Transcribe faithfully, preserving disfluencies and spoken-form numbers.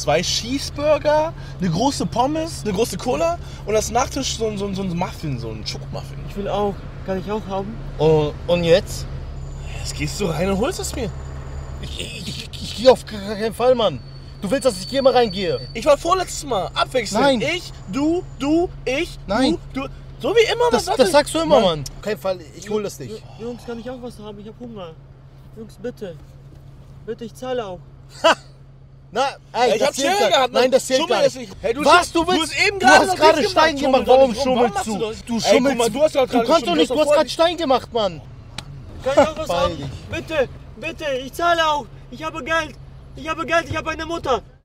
zwei Cheeseburger, eine große Pommes, eine große Cola und als Nachtisch so, so, so ein Muffin, so ein Schokomuffin. Ich will auch. Kann ich auch haben? Und, und jetzt? Jetzt gehst du rein und holst es mir. Ich, ich, ich, ich gehe auf keinen Fall, Mann. Du willst, dass ich hier mal reingehe? Ich war vorletztes Mal. Abwechselnd. Nein. Ich, du, du, ich, Nein. du, du. So wie immer. Das, was das sagst du immer, Mann. Mann. Auf keinen Fall, ich hol das nicht. Jungs, kann ich auch was haben? Ich hab Hunger. Jungs, bitte. Bitte, ich zahle auch. Na, ey, Ich das hab zählt Schere gar- gehabt. Mann. Nein, das zählt Schummel gar jetzt nicht. nicht. Hey, du Was, du du willst? hast eben Du gerade hast noch gerade nicht Stein Schummel gemacht. doch Warum nicht rum. schummelst machst du? doch- Du Ey, guck schummelst. mal, du hast doch Du gerade kannst doch geschummelt. nicht, Du du hast hast doch gerade Stein gemacht, Mann. Kann ich auch was Beeil haben? dich. Bitte, bitte, ich zahle auch. Ich habe Geld. Ich habe Geld, ich habe eine Mutter.